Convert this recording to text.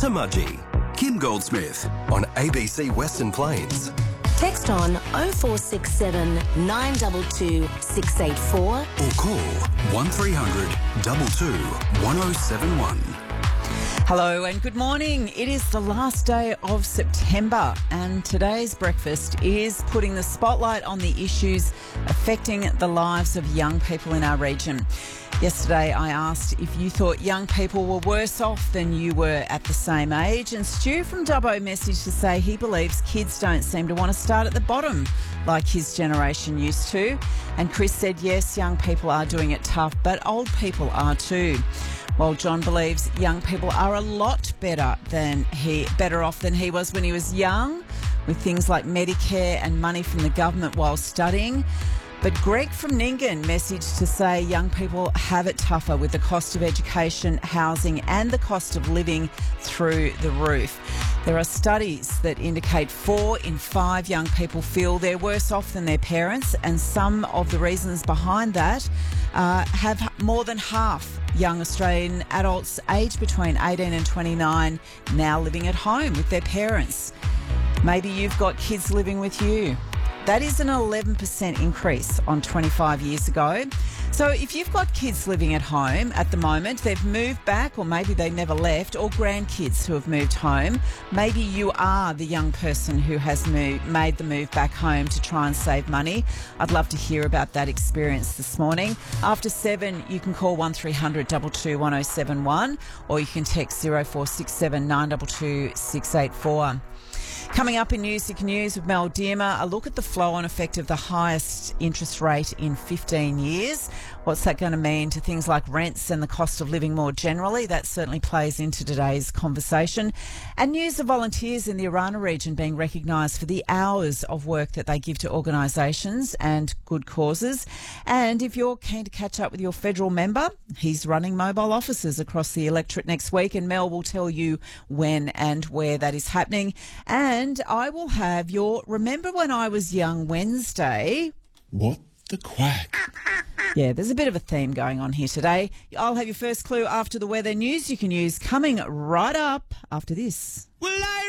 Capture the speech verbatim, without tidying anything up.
to Mudgee. Kim Goldsmith on A B C Western Plains. Text on oh four six seven, nine two two, six eight four Or call one three hundred, two two, one oh seven one. Hello and good morning. It is the last day of September and today's breakfast is putting the spotlight on the issues affecting the lives of young people in our region. Yesterday I asked if you thought young people were worse off than you were at the same age, and Stu from Dubbo messaged to say he believes kids don't seem to want to start at the bottom like his generation used to. And Chris said yes, young people are doing it tough, but old people are too. While John believes young people are a lot better than he better off than he was when he was young, with things like Medicare and money from the government while studying. But Greg from Nyngan messaged to say young people have it tougher with the cost of education, housing and the cost of living through the roof. There are studies that indicate four in five young people feel they're worse off than their parents, and some of the reasons behind that uh, have more than half young Australian adults aged between eighteen and twenty-nine now living at home with their parents. Maybe you've got kids living with you. That is an eleven percent increase on twenty-five years ago. So if you've got kids living at home at the moment, they've moved back or maybe they never left, or grandkids who have moved home, maybe you are the young person who has moved, made the move back home to try and save money. I'd love to hear about that experience this morning. After seven, you can call one three hundred, two two, one oh seven one or you can text oh four six seven, nine two two, six eight four. Coming up in News You Can Use with Mel Diermer, a look at the flow-on effect of the highest interest rate in fifteen years. What's that going to mean to things like rents and the cost of living more generally? That certainly plays into today's conversation. And news of volunteers in the Orana region being recognised for the hours of work that they give to organisations and good causes. And if you're keen to catch up with your federal member, he's running mobile offices across the electorate next week, and Mel will tell you when and where that is happening. And I will have your Remember When I Was Young Wednesday. What the quack? Yeah, there's a bit of a theme going on here today. I'll have your first clue after the weather. News You Can Use coming right up after this. Well, I